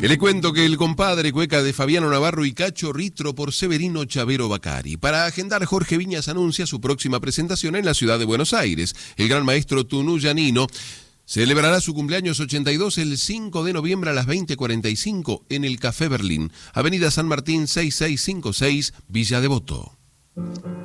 Que le cuento que el compadre cueca de Fabiano Navarro y Cacho Ritro por Severino Chavero Bacari. Para agendar, Jorge Viñas anuncia su próxima presentación en la ciudad de Buenos Aires. El gran maestro tunuyanino celebrará su cumpleaños 82 el 5 de noviembre a las 20:45 en el Café Berlín, Avenida San Martín 6656, Villa Devoto.